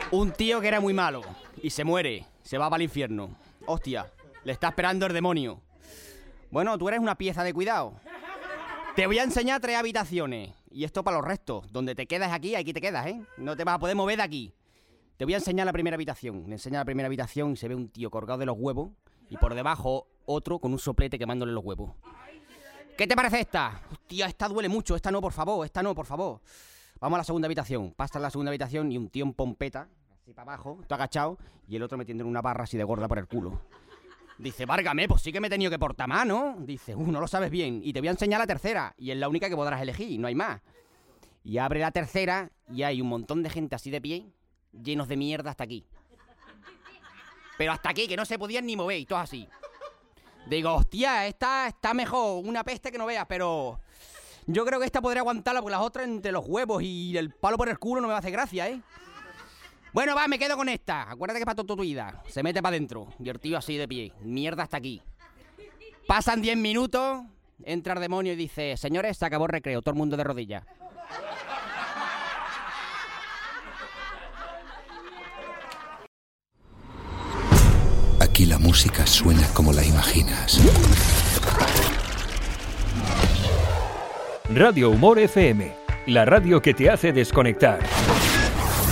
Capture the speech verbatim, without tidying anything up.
Un tío que era muy malo y se muere, se va para el infierno. Hostia, le está esperando el demonio. Bueno, tú eres una pieza de cuidado. Te voy a enseñar tres habitaciones. Y esto para los restos. Donde te quedas aquí, aquí te quedas, ¿eh? No te vas a poder mover de aquí. Te voy a enseñar la primera habitación. Le enseña la primera habitación y se ve un tío colgado de los huevos. Y por debajo otro con un soplete quemándole los huevos. ¿Qué te parece esta? Hostia, esta duele mucho. Esta no, por favor. Esta no, por favor. Vamos a la segunda habitación. Pasa a la segunda habitación y un tío en pompeta, así para abajo, todo agachado, y el otro metiendo en una barra así de gorda por el culo. Dice, várgame, pues sí que me he tenido que portar más, ¿no? Dice, uh, no lo sabes bien. Y te voy a enseñar la tercera, y es la única que podrás elegir, no hay más. Y abre la tercera, y hay un montón de gente así de pie, llenos de mierda hasta aquí. Pero hasta aquí, que no se podían ni mover, y todos así. Digo, hostia, esta está mejor, una peste que no veas, pero... yo creo que esta podría aguantarla, porque las otras entre los huevos y el palo por el culo no me va a hacer gracia, ¿eh? Bueno, va, me quedo con esta. Acuérdate que para toda tu vida. Se mete para adentro. Y el tío así de pie. Mierda hasta aquí. Pasan diez minutos. Entra el demonio y dice, señores, se acabó el recreo. Todo el mundo de rodillas. Aquí la música suena como la imaginas. Radio Humor F M, la radio que te hace desconectar.